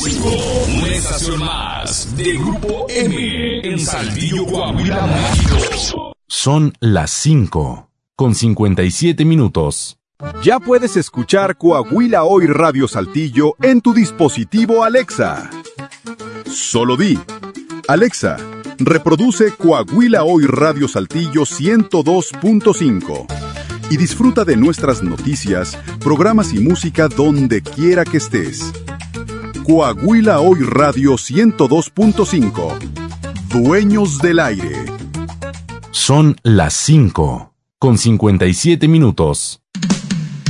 5, una estación más de Grupo M en Saltillo, Coahuila, México. Son las 5:57. Ya puedes escuchar Coahuila Hoy Radio Saltillo en tu dispositivo Alexa. Solo di: Alexa, reproduce Coahuila Hoy Radio Saltillo 102.5 y disfruta de nuestras noticias, programas y música donde quiera que estés. Coahuila Hoy Radio 102.5. Dueños del aire. Son las 5:57.